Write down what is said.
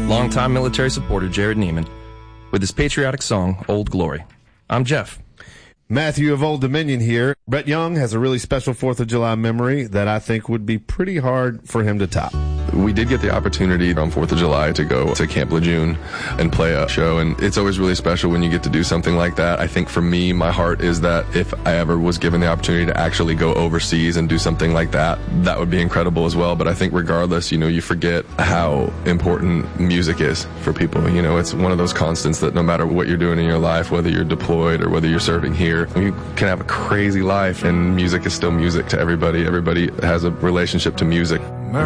longtime military supporter Jared Neiman with his patriotic song, Old Glory. I'm Jeff. Matthew of Old Dominion here. Brett Young has a really special 4th of July memory that I think would be pretty hard for him to top. We did get the opportunity on 4th of July to go to Camp Lejeune and play a show, and it's always really special when you get to do something like that. I think for me, my heart is that if I ever was given the opportunity to actually go overseas and do something like that, that would be incredible as well. But I think regardless, you forget how important music is for people. It's one of those constants that no matter what you're doing in your life, whether you're deployed or whether you're serving here, you can have a crazy life and music is still music to everybody. Everybody has a relationship to music.